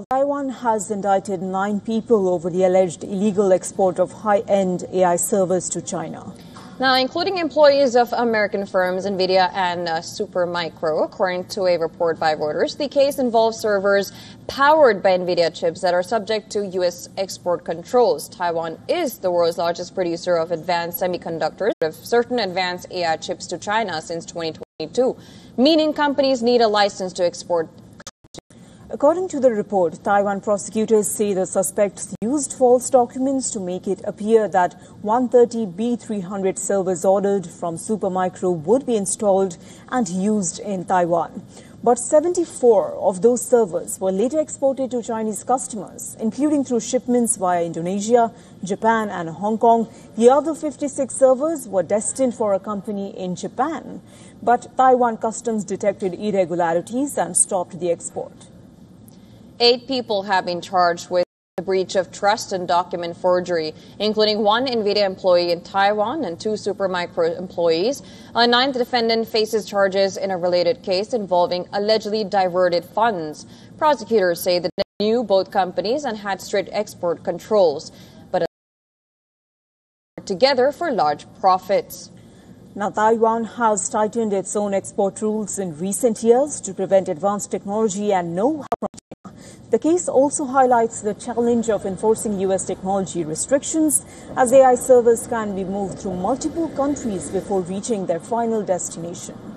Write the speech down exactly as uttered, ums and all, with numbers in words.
Taiwan has indicted nine people over the alleged illegal export of high-end A I servers to China. Now, including employees of American firms NVIDIA and uh, Supermicro, according to a report by Reuters. The case involves servers powered by NVIDIA chips that are subject to U S export controls. Taiwan is the world's largest producer of advanced semiconductors, of certain advanced A I chips to China since twenty twenty-two, meaning companies need a license to export. According to the report, Taiwan prosecutors say the suspects used false documents to make it appear that one thirty B three hundred servers ordered from Supermicro would be installed and used in Taiwan. But seventy-four of those servers were later exported to Chinese customers, including through shipments via Indonesia, Japan and Hong Kong. The other fifty-six servers were destined for a company in Japan. But Taiwan customs detected irregularities and stopped the export. Eight people have been charged with the breach of trust and document forgery, including one NVIDIA employee in Taiwan and two Supermicro employees. A ninth defendant faces charges in a related case involving allegedly diverted funds. Prosecutors say that they knew both companies and had strict export controls, but together for large profits. Now, Taiwan has tightened its own export rules in recent years to prevent advanced technology and know-how from China. The case also highlights the challenge of enforcing U S technology restrictions, as A I servers can be moved through multiple countries before reaching their final destination.